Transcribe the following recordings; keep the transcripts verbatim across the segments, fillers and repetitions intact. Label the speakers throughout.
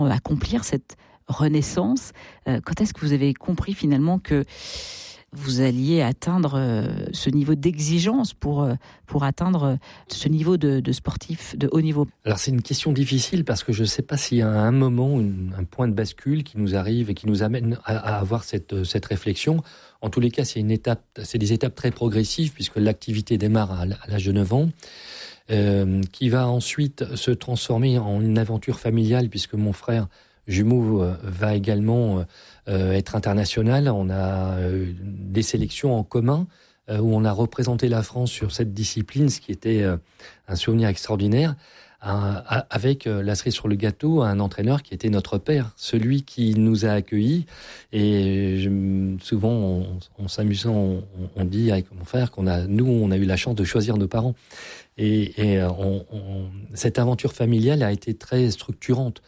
Speaker 1: accomplir cette renaissance. Euh, quand est-ce que vous avez compris finalement que vous alliez atteindre euh, ce niveau d'exigence pour, euh, pour atteindre ce niveau de, de sportif de haut niveau?
Speaker 2: Alors c'est une question difficile parce que je ne sais pas s'il y a un moment, une, un point de bascule qui nous arrive et qui nous amène à, à avoir cette, cette réflexion. En tous les cas, c'est, une étape, c'est des étapes très progressives puisque l'activité démarre à, à l'âge de neuf ans, euh, qui va ensuite se transformer en une aventure familiale puisque mon frère jumeau euh, va également euh, être international. On a euh, des sélections en commun euh, où on a représenté la France sur cette discipline, ce qui était euh, un souvenir extraordinaire, un, avec euh, la cerise sur le gâteau, un entraîneur qui était notre père, celui qui nous a accueillis. Et je, souvent, on, on s'amusant, on, on dit avec mon frère qu'on a, nous, on a eu la chance de choisir nos parents. Et, et on, on, cette aventure familiale a été très structurante.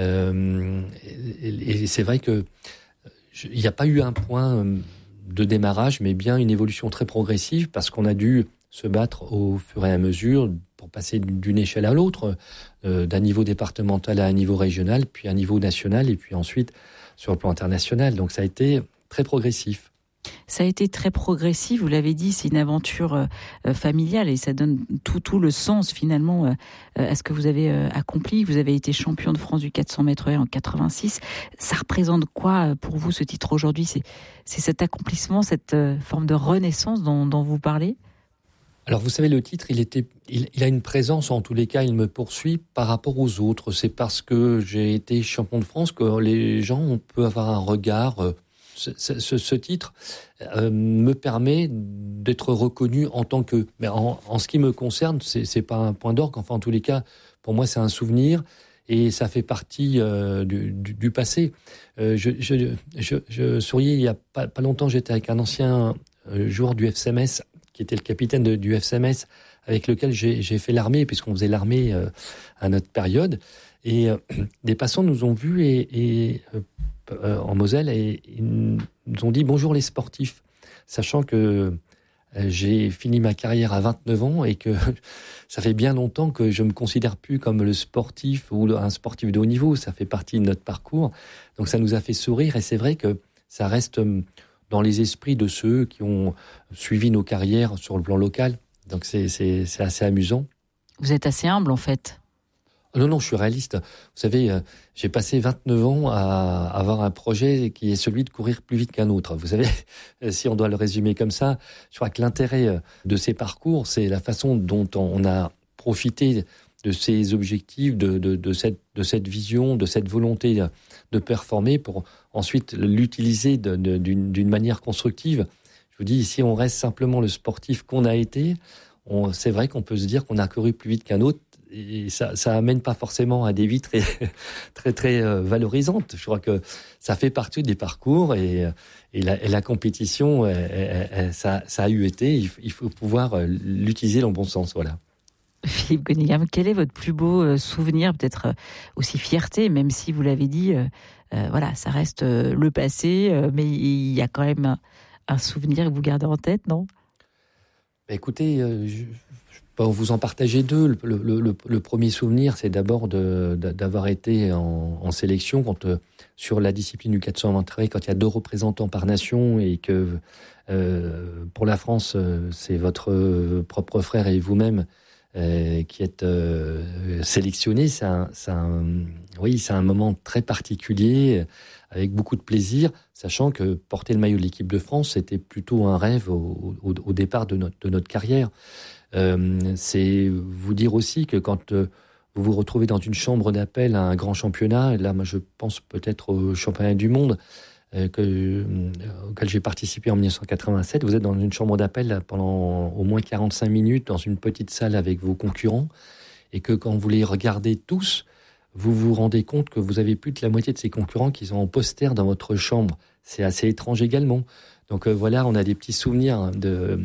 Speaker 2: Euh, et, et c'est vrai que il n'y a pas eu un point de démarrage, mais bien une évolution très progressive parce qu'on a dû se battre au fur et à mesure pour passer d'une échelle à l'autre, euh, d'un niveau départemental à un niveau régional, puis à un niveau national, et puis ensuite sur le plan international. Donc ça a été très progressif.
Speaker 1: Ça a été très progressif, vous l'avez dit, c'est une aventure euh, familiale et ça donne tout, tout le sens finalement euh, à ce que vous avez euh, accompli. Vous avez été champion de France du quatre cents mètres en quatre-vingt-six. Ça représente quoi pour vous ce titre aujourd'hui? C'est, c'est cet accomplissement, cette euh, forme de renaissance dont, dont vous parlez?
Speaker 2: Alors vous savez, le titre, il, était, il, il a une présence, en tous les cas, il me poursuit par rapport aux autres. C'est parce que j'ai été champion de France que les gens on peut avoir un regard... Euh, Ce, ce, ce titre euh, me permet d'être reconnu en tant que... Mais en, en ce qui me concerne, c'est, c'est pas un point d'orgue. Enfin, en tous les cas, pour moi, c'est un souvenir et ça fait partie euh, du, du, du passé. Euh, je, je, je, je souriais, il y a pas, pas longtemps, j'étais avec un ancien euh, joueur du F C M S, qui était le capitaine de, du F C M S, avec lequel j'ai, j'ai fait l'armée, puisqu'on faisait l'armée euh, à notre période. Et euh, des passants nous ont vus et... et euh, Euh, en Moselle et ils nous ont dit bonjour les sportifs, sachant que euh, j'ai fini ma carrière à vingt-neuf ans et que ça fait bien longtemps que je me considère plus comme le sportif ou un sportif de haut niveau. Ça fait partie de notre parcours, donc ça nous a fait sourire et c'est vrai que ça reste dans les esprits de ceux qui ont suivi nos carrières sur le plan local. Donc c'est, c'est, c'est assez amusant.
Speaker 1: Vous êtes assez humble en fait.
Speaker 2: Non, non, je suis réaliste. Vous savez, euh, j'ai passé vingt-neuf ans à avoir un projet qui est celui de courir plus vite qu'un autre. Vous savez, si on doit le résumer comme ça, je crois que l'intérêt de ces parcours, c'est la façon dont on a profité de ces objectifs, de, de, de, cette, de cette vision, de cette volonté de performer pour ensuite l'utiliser de, de, d'une, d'une manière constructive. Je vous dis, si on reste simplement le sportif qu'on a été, on, c'est vrai qu'on peut se dire qu'on a couru plus vite qu'un autre. Et ça, ça amène pas forcément à des vies très, très, très euh, valorisantes. Je crois que ça fait partie des parcours et, et, la, et la compétition, elle, elle, ça, ça a eu été. Il faut pouvoir l'utiliser dans le bon sens, voilà.
Speaker 1: Philippe Gonningham, quel est votre plus beau euh, souvenir, peut-être euh, aussi fierté, même si vous l'avez dit, euh, euh, voilà, ça reste euh, le passé, euh, mais il y a quand même un, un souvenir que vous gardez en tête, non?
Speaker 2: Bah, écoutez, euh, je... Bon, vous en partagez deux. Le, le, le, le premier souvenir, c'est d'abord de, de, d'avoir été en, en sélection quand, euh, sur la discipline du quatre cents mètres, quand il y a deux représentants par nation et que euh, pour la France, euh, c'est votre propre frère et vous-même euh, qui êtes euh, sélectionnés. C'est un, c'est un, oui, c'est un moment très particulier, avec beaucoup de plaisir, sachant que porter le maillot de l'équipe de France, c'était plutôt un rêve au, au, au départ de notre, de notre carrière. Euh, c'est vous dire aussi que quand euh, vous vous retrouvez dans une chambre d'appel à un grand championnat, et là moi je pense peut-être au championnat du monde euh, que, euh, auquel j'ai participé en dix-neuf cent quatre-vingt-sept, vous êtes dans une chambre d'appel pendant au moins quarante-cinq minutes dans une petite salle avec vos concurrents et que quand vous les regardez tous, vous vous rendez compte que vous avez plus de la moitié de ces concurrents qui sont en poster dans votre chambre. C'est assez étrange également. Donc euh, voilà, on a des petits souvenirs de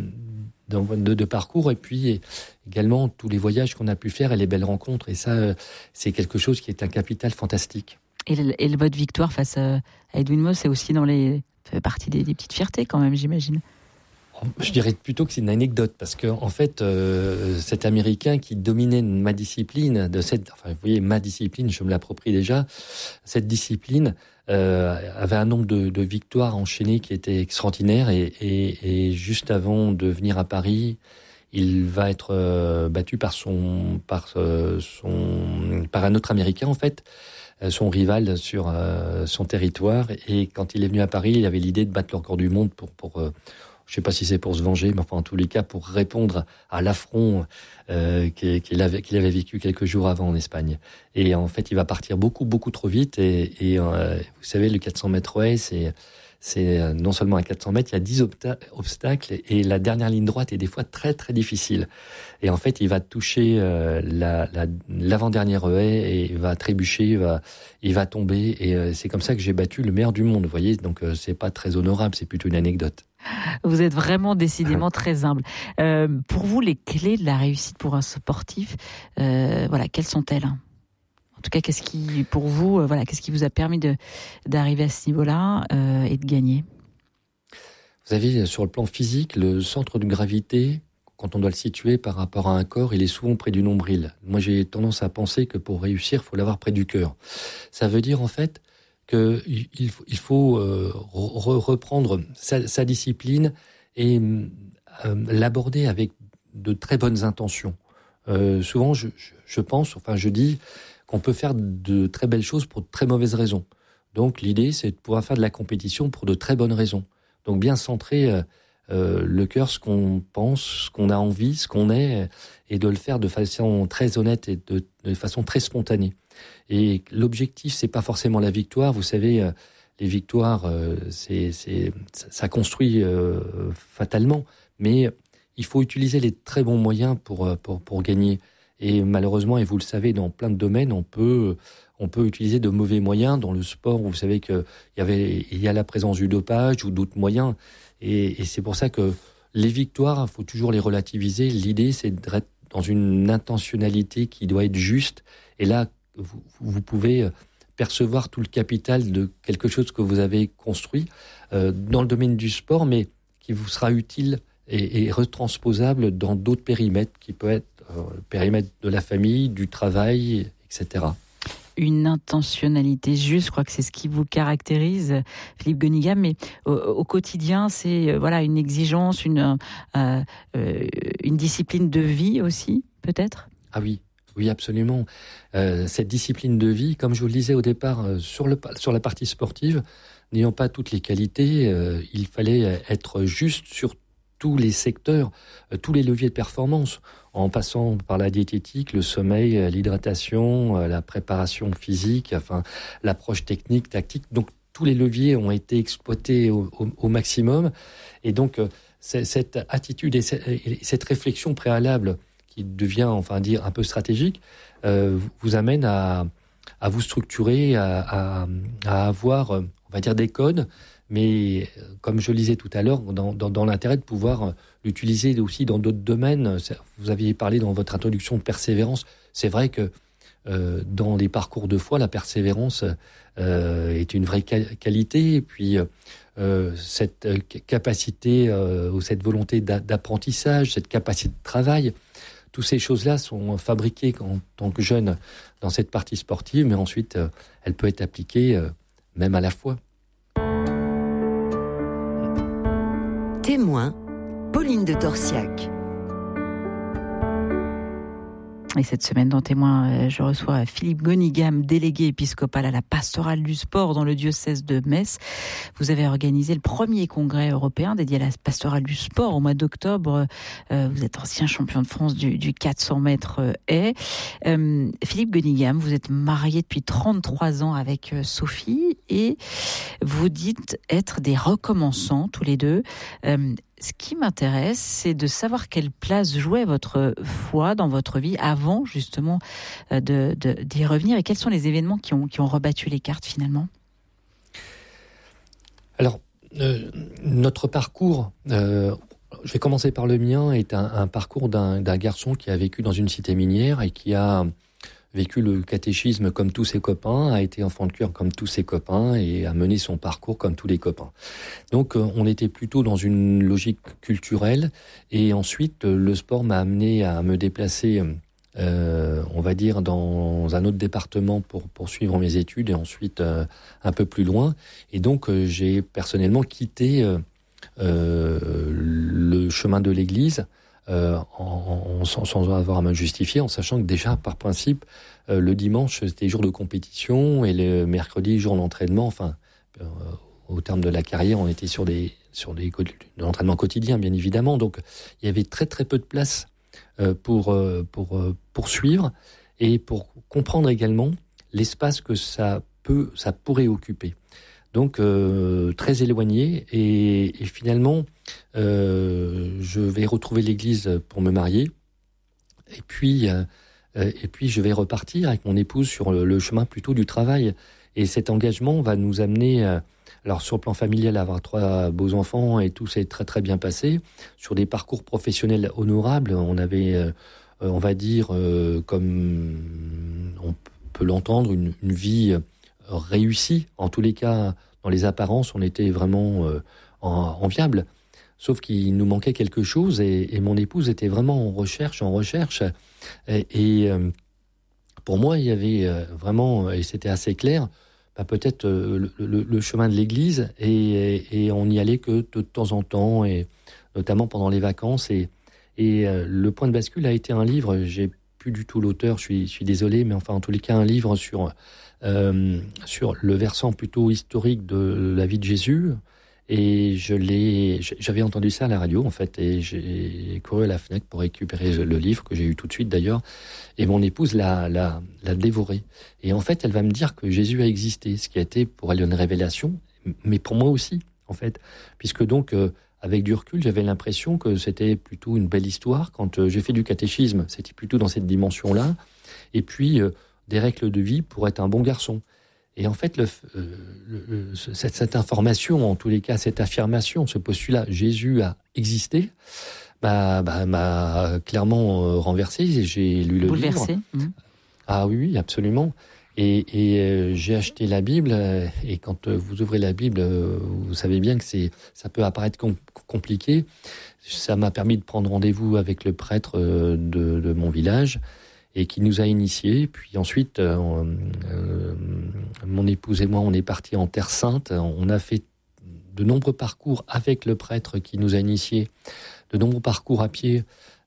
Speaker 2: De, de parcours et puis également tous les voyages qu'on a pu faire et les belles rencontres et ça c'est quelque chose qui est un capital fantastique.
Speaker 1: Et, le, et votre victoire face à Edwin Moss, c'est aussi dans les fait partie des, des petites fiertés quand même, j'imagine.
Speaker 2: Je dirais plutôt que c'est une anecdote, parce que en fait, euh, cet Américain qui dominait ma discipline, de cette, enfin, vous voyez, ma discipline, je me l'approprie déjà. Cette discipline euh, avait un nombre de, de victoires enchaînées qui était extraordinaire, et, et, et juste avant de venir à Paris, il va être euh, battu par son, par euh, son, par un autre Américain en fait, euh, son rival sur euh, son territoire. Et quand il est venu à Paris, il avait l'idée de battre le record du monde pour, pour euh, je ne sais pas si c'est pour se venger, mais enfin en tous les cas pour répondre à l'affront euh, qu'il avait, qu'il avait vécu quelques jours avant en Espagne. Et en fait, il va partir beaucoup, beaucoup trop vite. Et, et euh, vous savez, le quatre cents mètres haies, c'est, c'est non seulement à quatre cents mètres, il y a dix obta- obstacles et la dernière ligne droite est des fois très, très difficile. Et en fait, il va toucher euh, la, la, l'avant-dernière haie et il va trébucher, il va, il va tomber. Et euh, c'est comme ça que j'ai battu le meilleur du monde, vous voyez. Donc, euh, c'est pas très honorable, c'est plutôt une anecdote.
Speaker 1: Vous êtes vraiment décidément très humble. Euh, pour vous, les clés de la réussite pour un sportif, euh, voilà, quelles sont-elles ? En tout cas, qu'est-ce qui, pour vous, euh, voilà, qu'est-ce qui vous a permis de, d'arriver à ce niveau-là euh, et de gagner ?
Speaker 2: Vous avez, sur le plan physique, le centre de gravité, quand on doit le situer par rapport à un corps, il est souvent près du nombril. Moi, j'ai tendance à penser que pour réussir, il faut l'avoir près du cœur. Ça veut dire, en fait, qu'il faut, il faut euh, re- reprendre sa, sa discipline et euh, l'aborder avec de très bonnes intentions. Euh, souvent, je, je, je pense, enfin je dis qu'on peut faire de très belles choses pour de très mauvaises raisons. Donc l'idée, c'est de pouvoir faire de la compétition pour de très bonnes raisons. Donc bien centrer euh, euh, le cœur, ce qu'on pense, ce qu'on a envie, ce qu'on est, et de le faire de façon très honnête et de, de façon très spontanée. Et l'objectif, c'est pas forcément la victoire. Vous savez, euh, les victoires, euh, c'est, c'est, ça construit euh, fatalement. Mais il faut utiliser les très bons moyens pour, pour, pour gagner. Et malheureusement, et vous le savez, dans plein de domaines, on peut, on peut utiliser de mauvais moyens. Dans le sport, vous savez qu'il y avait, il y a la présence du dopage ou d'autres moyens. Et, et c'est pour ça que les victoires, il faut toujours les relativiser. L'idée, c'est d'être dans une intentionnalité qui doit être juste. Et là, vous, vous pouvez percevoir tout le capital de quelque chose que vous avez construit euh, dans le domaine du sport, mais qui vous sera utile et, et retransposable dans d'autres périmètres, qui peut être euh, le périmètre de la famille, du travail, et cetera.
Speaker 1: Une intentionnalité juste, je crois que c'est ce qui vous caractérise, Philippe Gonigam, mais au, au quotidien, c'est euh, voilà, une exigence, une, euh, euh, une discipline de vie aussi, peut-être ?
Speaker 2: Ah oui. Oui, absolument. Euh, cette discipline de vie, comme je vous le disais au départ, euh, sur, le, sur la partie sportive, n'ayant pas toutes les qualités, euh, il fallait être juste sur tous les secteurs, euh, tous les leviers de performance, en passant par la diététique, le sommeil, l'hydratation, euh, la préparation physique, enfin l'approche technique, tactique. Donc tous les leviers ont été exploités au, au, au maximum. Et donc euh, c'est, cette attitude et cette, et cette réflexion préalable qui devient, enfin dire, un peu stratégique, euh, vous amène à, à vous structurer, à, à, à avoir, on va dire, des codes, mais comme je le disais tout à l'heure, dans, dans, dans l'intérêt de pouvoir l'utiliser aussi dans d'autres domaines. Vous aviez parlé dans votre introduction de persévérance. C'est vrai que euh, dans les parcours de foi, la persévérance euh, est une vraie qualité, et puis euh, cette capacité euh, ou cette volonté d'apprentissage, cette capacité de travail, toutes ces choses-là sont fabriquées en tant que jeune dans cette partie sportive, mais ensuite, euh, elle peut être appliquée euh, même à la foi.
Speaker 3: Témoin, Pauline de Torsiac.
Speaker 1: Et cette semaine, dans Témoin, je reçois Philippe Gonigam, délégué épiscopal à la pastorale du sport dans le diocèse de Metz. Vous avez organisé le premier congrès européen dédié à la pastorale du sport au mois d'octobre. Vous êtes ancien champion de France du, du quatre cents mètres haies. Euh, Philippe Gonigam, vous êtes marié depuis trente-trois ans avec Sophie et vous dites être des recommençants tous les deux. Euh, Ce qui m'intéresse, c'est de savoir quelle place jouait votre foi dans votre vie avant, justement, de, de, d'y revenir, et quels sont les événements qui ont, qui ont rebattu les cartes, finalement ?
Speaker 2: Alors, euh, notre parcours, euh, je vais commencer par le mien, est un, un parcours d'un, d'un garçon qui a vécu dans une cité minière et qui a vécu le catéchisme comme tous ses copains, a été enfant de cœur comme tous ses copains et a mené son parcours comme tous les copains. Donc on était plutôt dans une logique culturelle et ensuite le sport m'a amené à me déplacer, euh, on va dire, dans un autre département pour poursuivre mes études et ensuite euh, un peu plus loin. Et donc euh, j'ai personnellement quitté euh, euh, le chemin de l'Église. Euh, en, en, sans, sans avoir à me justifier, en sachant que déjà, par principe, euh, le dimanche, c'était jour de compétition et le mercredi, jour d'entraînement. Enfin, euh, au terme de la carrière, on était sur des sur des de l'entraînement quotidien, bien évidemment. Donc, il y avait très très peu de place euh, pour euh, pour euh, poursuivre et pour comprendre également l'espace que ça peut, ça pourrait occuper. Donc euh, très éloigné et, et finalement euh, je vais retrouver l'église pour me marier et puis euh, et puis je vais repartir avec mon épouse sur le, le chemin plutôt du travail et cet engagement va nous amener euh, alors sur le plan familial à avoir trois beaux enfants et tout s'est très très bien passé sur des parcours professionnels honorables. On avait euh, on va dire euh, comme on peut l'entendre une, une vie réussi. En tous les cas, dans les apparences, on était vraiment euh, enviable. Sauf qu'il nous manquait quelque chose et, et mon épouse était vraiment en recherche, en recherche. Et, et euh, pour moi, il y avait euh, vraiment, et c'était assez clair, bah, peut-être euh, le, le, le chemin de l'église et, et, et on n'y allait que de temps en temps, et notamment pendant les vacances. Et, et euh, le point de bascule a été un livre, j'ai plus du tout l'auteur, je suis, je suis désolé, mais enfin en tous les cas un livre sur Euh, sur le versant plutôt historique de la vie de Jésus. Et je l'ai, j'avais entendu ça à la radio, en fait, et j'ai couru à la fenêtre pour récupérer le livre, que j'ai eu tout de suite d'ailleurs, et mon épouse l'a, l'a, l'a dévoré. Et en fait, elle va me dire que Jésus a existé, ce qui a été pour elle une révélation, mais pour moi aussi, en fait, puisque donc, euh, avec du recul, j'avais l'impression que c'était plutôt une belle histoire. Quand euh, j'ai fait du catéchisme, c'était plutôt dans cette dimension-là. Et puis, euh, des règles de vie pour être un bon garçon. Et en fait, le, euh, le, cette, cette information, en tous les cas, cette affirmation, ce postulat, Jésus a existé, bah, bah, m'a clairement euh, renversé. J'ai lu le
Speaker 1: Bouleversé.
Speaker 2: livre.
Speaker 1: Mmh.
Speaker 2: Ah oui, oui, absolument. Et, et euh, j'ai acheté la Bible. Et quand euh, vous ouvrez la Bible, euh, vous savez bien que c'est, ça peut apparaître com- compliqué. Ça m'a permis de prendre rendez-vous avec le prêtre euh, de, de mon village, et qui nous a initiés. Puis ensuite, euh, euh, mon épouse et moi, on est partis en Terre Sainte. On a fait de nombreux parcours avec le prêtre qui nous a initiés, de nombreux parcours à pied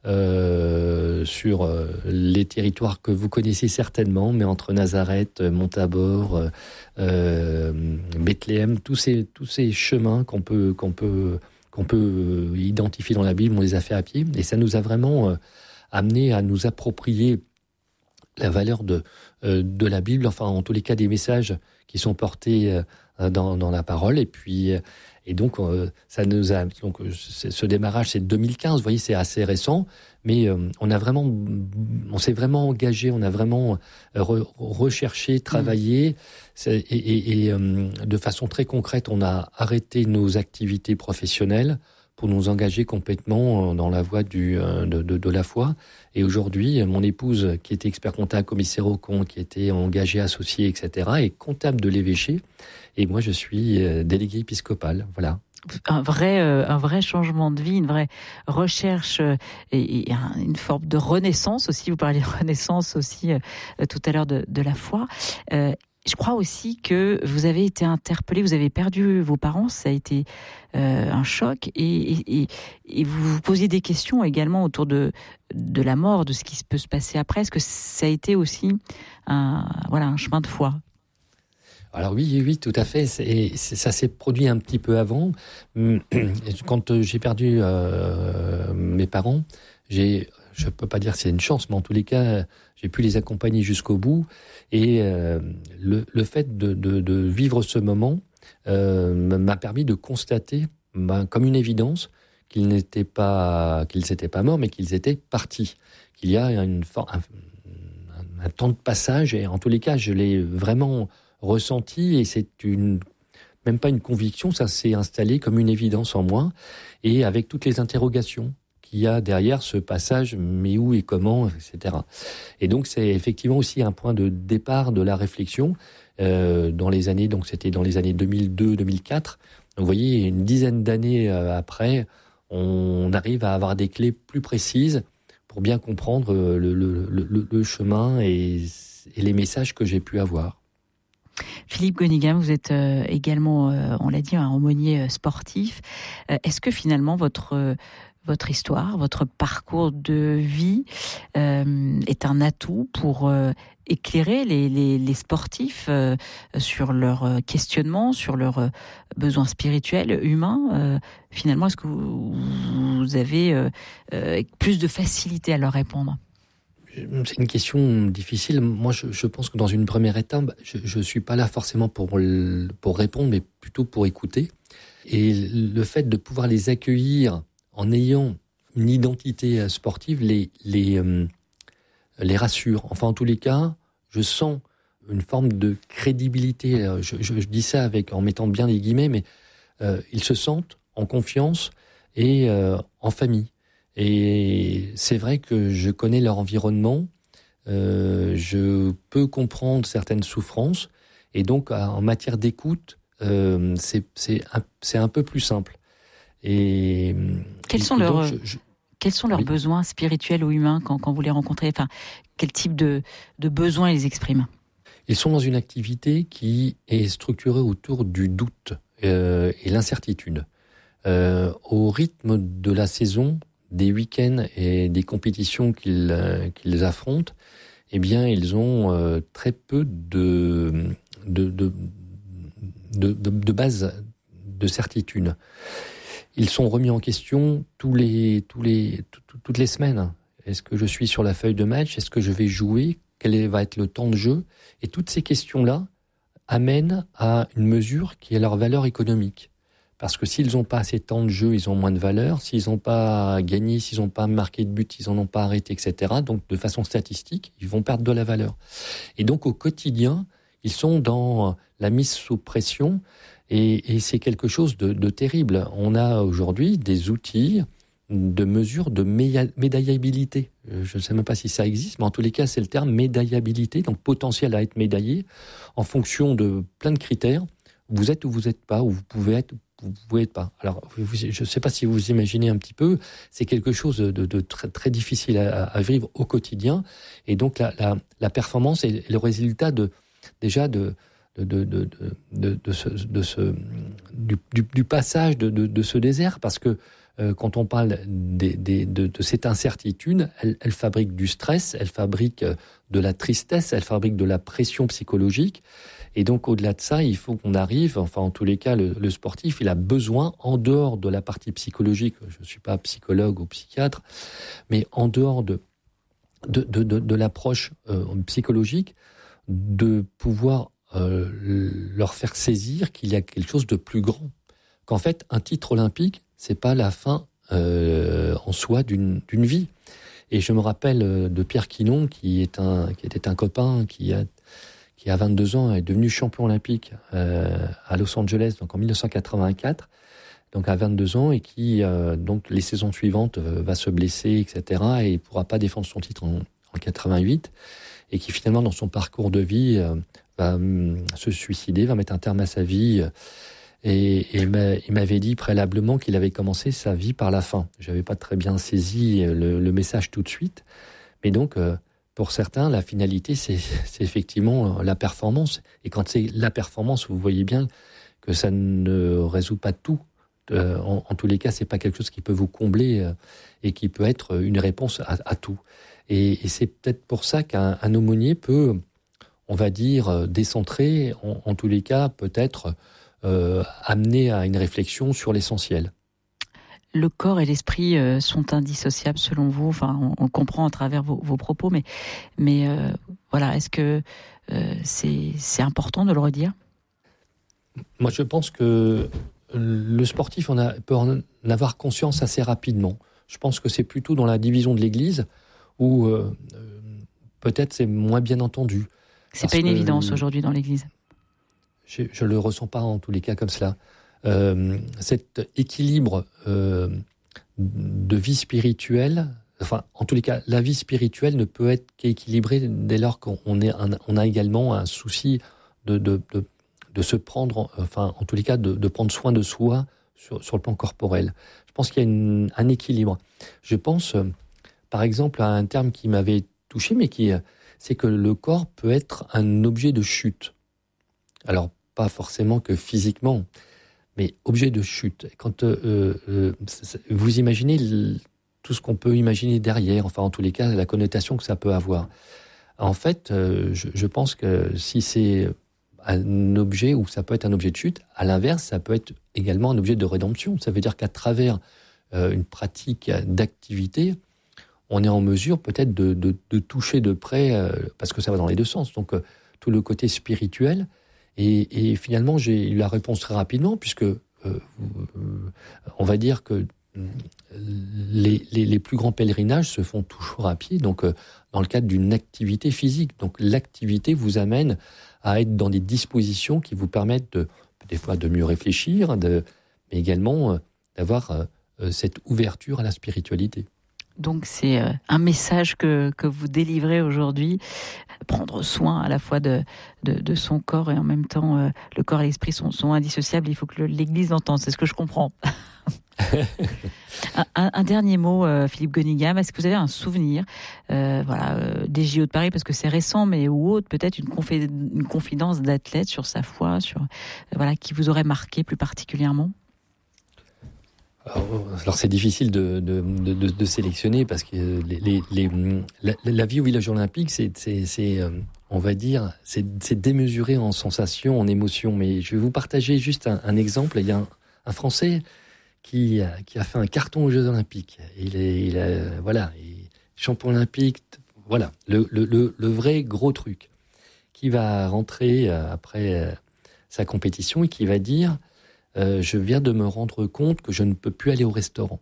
Speaker 2: euh, sur euh, les territoires que vous connaissez certainement, mais entre Nazareth, Montabor, euh, Bethléem, tous ces, tous ces chemins qu'on peut, qu'on peut, qu'on peut identifier dans la Bible, on les a fait à pied. Et ça nous a vraiment euh, amené à nous approprier la valeur de, euh, de la Bible, enfin en tous les cas des messages qui sont portés euh, dans, dans la parole. Et puis euh, et donc euh, ça nous a donc ce démarrage c'est deux mille quinze, vous voyez, c'est assez récent, mais euh, on a vraiment on s'est vraiment engagé, on a vraiment re, recherché, travaillé, mmh. et, et, et euh, de façon très concrète, on a arrêté nos activités professionnelles pour nous engager complètement dans la voie du, de, de, de la foi. Et aujourd'hui, mon épouse, qui était expert comptable, commissaire aux comptes, qui était engagée, associée, et cetera, est comptable de l'évêché. Et moi, je suis délégué épiscopal. Voilà.
Speaker 1: Un vrai, euh, un vrai changement de vie, une vraie recherche euh, et, et un, une forme de renaissance aussi. Vous parliez de renaissance aussi euh, tout à l'heure de, de la foi. Euh, Je crois aussi que vous avez été interpellé, vous avez perdu vos parents, ça a été euh, un choc, et, et, et vous vous posiez des questions également autour de, de la mort, de ce qui peut se passer après. Est-ce que ça a été aussi un, voilà, un chemin de foi ?
Speaker 2: Alors oui, oui, tout à fait. C'est, c'est, ça s'est produit un petit peu avant. Quand j'ai perdu euh, mes parents, j'ai... je ne peux pas dire que c'est une chance, mais en tous les cas, j'ai pu les accompagner jusqu'au bout. Et euh, le, le fait de, de, de vivre ce moment euh, m'a permis de constater, ben, comme une évidence, qu'ils n'étaient pas, qu'ils n'étaient pas morts, mais qu'ils étaient partis. Qu'il y a une, un, un temps de passage, et en tous les cas, je l'ai vraiment ressenti, et c'est une... même pas une conviction, ça s'est installé comme une évidence en moi, et avec toutes les interrogations qu'il y a derrière ce passage, mais où et comment, et cetera. Et donc c'est effectivement aussi un point de départ de la réflexion euh, dans les années, donc c'était dans les années deux mille deux deux mille quatre. Donc vous voyez, une dizaine d'années euh, après, on arrive à avoir des clés plus précises pour bien comprendre le, le, le, le chemin et, et les messages que j'ai pu avoir.
Speaker 1: Philippe Gonigam, vous êtes euh, également, euh, on l'a dit, un aumônier euh, sportif. Euh, est-ce que finalement votre, euh, votre histoire, votre parcours de vie euh, est un atout pour euh, éclairer les, les, les sportifs euh, sur leurs questionnements, sur leurs euh, besoins spirituels, humains euh, Finalement, est-ce que vous, vous avez euh, euh, plus de facilité à leur répondre ?
Speaker 2: C'est une question difficile. Moi, je, je pense que dans une première étape, je ne suis pas là forcément pour, le, pour répondre, mais plutôt pour écouter. Et le fait de pouvoir les accueillir en ayant une identité sportive les, les, euh, les rassure. Enfin, en tous les cas, je sens une forme de crédibilité. Je, je, je dis ça avec, en mettant bien les guillemets, mais euh, ils se sentent en confiance et euh, en famille. Et c'est vrai que je connais leur environnement, euh, je peux comprendre certaines souffrances, et donc en matière d'écoute, euh, c'est, c'est, un, c'est un peu plus simple. Et,
Speaker 1: quels,
Speaker 2: et
Speaker 1: sont leurs,
Speaker 2: je, je,
Speaker 1: quels sont leurs oui. besoins spirituels ou humains quand, quand vous les rencontrez ? Enfin, quel type de, de besoins ils expriment ?
Speaker 2: Ils sont dans une activité qui est structurée autour du doute euh, et l'incertitude. Euh, au rythme de la saison, des week-ends et des compétitions qu'ils, euh, qu'ils affrontent, eh bien, ils ont euh, très peu de, de, de, de, de, de base de certitude. Ils sont remis en question tous les, tous les, tout, toutes les semaines. Est-ce que je suis sur la feuille de match ? Est-ce que je vais jouer ? Quel va être le temps de jeu ? Et toutes ces questions-là amènent à une mesure qui est leur valeur économique. Parce que s'ils n'ont pas assez de temps de jeu, ils ont moins de valeur. S'ils n'ont pas gagné, s'ils n'ont pas marqué de but, ils n'en ont pas arrêté, et cetera. Donc, de façon statistique, ils vont perdre de la valeur. Et donc, au quotidien, ils sont dans la mise sous pression et, et c'est quelque chose de, de terrible. On a aujourd'hui des outils de mesure de médaillabilité. Je ne sais même pas si ça existe, mais en tous les cas, c'est le terme médaillabilité, donc potentiel à être médaillé en fonction de plein de critères. Vous êtes ou vous n'êtes pas, ou vous pouvez être vous ne pouvez pas. Alors, je ne sais pas si vous imaginez un petit peu, c'est quelque chose de, de très, très difficile à, à vivre au quotidien. Et donc, la, la, la performance est le résultat de, déjà de, de, de, de, de, de ce, de ce, du, du, du passage de, de, de ce désert. Parce que euh, quand on parle des, des, de, de cette incertitude, elle, elle fabrique du stress, elle fabrique de la tristesse, elle fabrique de la pression psychologique. Et donc, au-delà de ça, il faut qu'on arrive, enfin, en tous les cas, le, le sportif, il a besoin, en dehors de la partie psychologique, je ne suis pas psychologue ou psychiatre, mais en dehors de, de, de, de, de l'approche euh, psychologique, de pouvoir euh, leur faire saisir qu'il y a quelque chose de plus grand. Qu'en fait, un titre olympique, c'est pas la fin euh, en soi d'une, d'une vie. Et je me rappelle de Pierre Quinon, qui, est un, qui était un copain, qui a qui à vingt-deux ans est devenu champion olympique euh, à Los Angeles, donc en dix-neuf cent quatre-vingt-quatre, donc à vingt-deux ans, et qui, euh, donc les saisons suivantes, euh, va se blesser, et cetera, et ne pourra pas défendre son titre en, en quatre-vingt-huit, et qui finalement, dans son parcours de vie, euh, va euh, se suicider, va mettre un terme à sa vie, euh, et, et il m'avait dit préalablement qu'il avait commencé sa vie par la fin. Je n'avais pas très bien saisi le, le message tout de suite, mais donc... Euh, Pour certains, la finalité, c'est, c'est effectivement la performance. Et quand c'est la performance, vous voyez bien que ça ne résout pas tout. Euh, en, en tous les cas, c'est pas quelque chose qui peut vous combler euh, et qui peut être une réponse à, à tout. Et, et c'est peut-être pour ça qu'un un aumônier peut, on va dire, décentrer, en, en tous les cas, peut-être euh, amener à une réflexion sur l'essentiel.
Speaker 1: Le corps et l'esprit euh, sont indissociables selon vous. Enfin, on, on comprend à travers vos, vos propos, mais, mais euh, voilà, est-ce que euh, c'est, c'est important de le redire ?
Speaker 2: Moi, je pense que le sportif en a, peut en avoir conscience assez rapidement. Je pense que c'est plutôt dans la division de l'Église où euh, peut-être c'est moins bien entendu.
Speaker 1: C'est pas une évidence aujourd'hui dans l'Église.
Speaker 2: Je ne le ressens pas en tous les cas comme cela. Euh, cet équilibre euh, de vie spirituelle. Enfin, en tous les cas, la vie spirituelle ne peut être qu'équilibrée dès lors qu'on est un, on a également un souci de, de, de, de se prendre, enfin, en tous les cas, de, de prendre soin de soi sur, sur le plan corporel. Je pense qu'il y a une, un équilibre. Je pense, par exemple, à un terme qui m'avait touché, mais qui, c'est que le corps peut être un objet de chute. Alors, pas forcément que physiquement, mais objet de chute. Quand euh, euh, vous imaginez le, tout ce qu'on peut imaginer derrière, enfin, en tous les cas, la connotation que ça peut avoir. En fait, euh, je, je pense que si c'est un objet, ou ça peut être un objet de chute, à l'inverse, ça peut être également un objet de rédemption. Ça veut dire qu'à travers euh, une pratique d'activité, on est en mesure peut-être de, de, de toucher de près, euh, parce que ça va dans les deux sens, donc euh, tout le côté spirituel. Et, et finalement, j'ai eu la réponse très rapidement, puisque euh, euh, on va dire que les, les, les plus grands pèlerinages se font toujours à pied, donc euh, dans le cadre d'une activité physique. Donc l'activité vous amène à être dans des dispositions qui vous permettent de, des fois de mieux réfléchir, de, mais également euh, d'avoir euh, cette ouverture à la spiritualité.
Speaker 1: Donc c'est euh, un message que, que vous délivrez aujourd'hui, prendre soin à la fois de, de, de son corps et en même temps euh, le corps et l'esprit sont, sont indissociables, il faut que le, l'Église l'entende, c'est ce que je comprends. un, un, un dernier mot, euh, Philippe Gonigam, est-ce que vous avez un souvenir euh, voilà, euh, des J O de Paris, parce que c'est récent, mais ou autre, peut-être une, confé- une confidence d'athlète sur sa foi, sur, euh, voilà, qui vous aurait marqué plus particulièrement?
Speaker 2: Alors, alors c'est difficile de, de, de, de sélectionner parce que les, les, les, la, la vie au village olympique, c'est, c'est, c'est on va dire, c'est, c'est démesuré en sensations, en émotions. Mais je vais vous partager juste un, un exemple. Il y a un, un Français qui, qui a fait un carton aux Jeux Olympiques. Il est, il a, voilà, il est champion olympique. Voilà, le, le, le, le vrai gros truc. Qui va rentrer après sa compétition et qui va dire. Euh, je viens de me rendre compte que je ne peux plus aller au restaurant.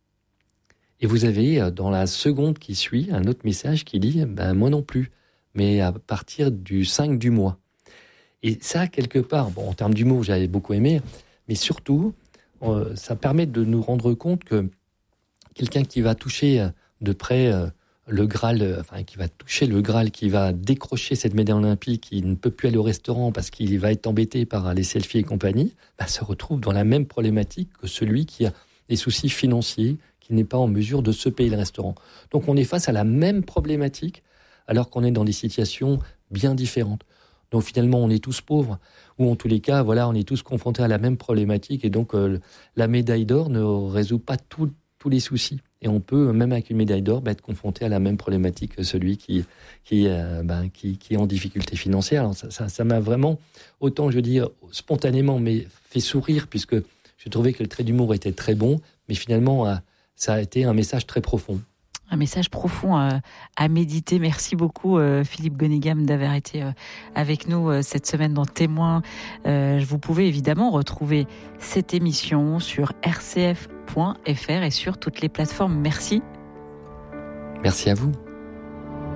Speaker 2: Et vous avez, dans la seconde qui suit, un autre message qui dit ben, « moi non plus, mais à partir du cinq du mois ». Et ça, quelque part, bon, en termes d'humour, j'avais beaucoup aimé, mais surtout, euh, ça permet de nous rendre compte que quelqu'un qui va toucher de près euh, le Graal, enfin, qui va toucher le Graal, qui va décrocher cette médaille olympique, qui ne peut plus aller au restaurant parce qu'il va être embêté par les selfies et compagnie, bah, se retrouve dans la même problématique que celui qui a des soucis financiers, qui n'est pas en mesure de se payer le restaurant. Donc on est face à la même problématique, alors qu'on est dans des situations bien différentes. Donc finalement, on est tous pauvres, ou en tous les cas, voilà, on est tous confrontés à la même problématique, et donc euh, la médaille d'or ne résout pas tout, tous les soucis. Et on peut, même avec une médaille d'or, bah, être confronté à la même problématique que celui qui, qui, euh, bah, qui, qui est en difficulté financière. Alors ça, ça, ça m'a vraiment, autant je veux dire, spontanément, mais fait sourire, puisque je trouvais que le trait d'humour était très bon, mais finalement, euh, ça a été un message très profond.
Speaker 1: Un message profond euh, à méditer. Merci beaucoup euh, Philippe Gonigam d'avoir été euh, avec nous euh, cette semaine dans Témoins. Euh, vous pouvez évidemment retrouver cette émission sur r c f point f r et sur toutes les plateformes. Merci.
Speaker 2: Merci à vous.